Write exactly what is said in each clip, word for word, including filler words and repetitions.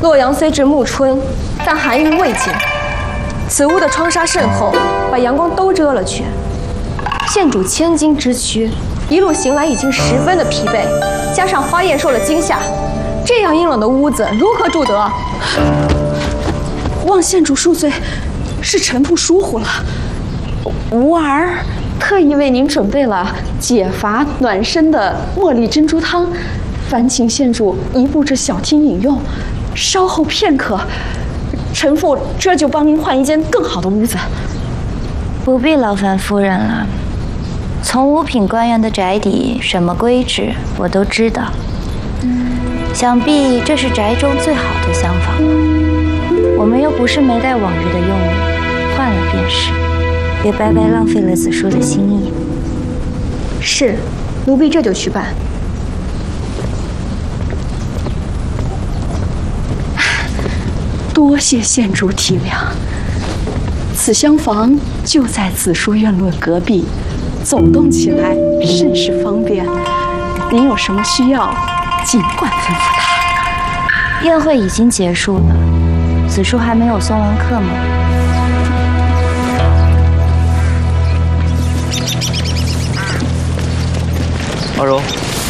洛阳虽至暮春，但寒云未尽。此屋的窗纱甚厚，把阳光都遮了去。县主千金之躯，一路行来已经十分的疲惫，加上花宴受了惊吓，这样阴冷的屋子如何住得？ 望县主恕罪，是臣仆疏忽了。吾儿特意为您准备了解乏暖身的茉莉珍珠汤，烦请县主移步至小厅饮用。稍后片刻，臣妇这就帮您换一间更好的屋子。 不必劳烦夫人了。从五品官员的宅邸，什么规制我都知道。想必这是宅中最好的厢房了。我们又不是没带往日的用物，换了便是，别白白浪费了子叔的心意。 是，奴婢这就去办。 多谢县主体谅。此厢房就在子书院落隔壁，走动起来甚是方便。您有什么需要，尽管吩咐他。 宴会已经结束了，子叔还没有送完客吗？ 阿柔，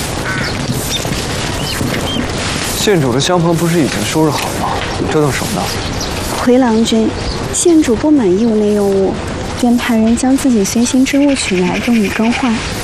县主的厢房不是已经收拾好了吗？折腾什么呢？ 回郎君，县主不满意屋内用物，便派人将自己随行之物取来，用以更换。